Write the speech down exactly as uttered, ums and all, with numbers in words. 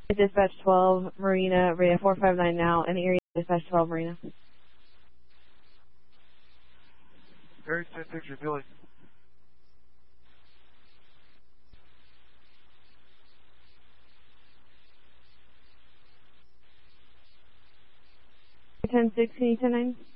Dispatch twelve, Marina, Rhea four five nine now, and area Dispatch twelve, Marina. Area ten picture, Billy. ten six, can you ten nine?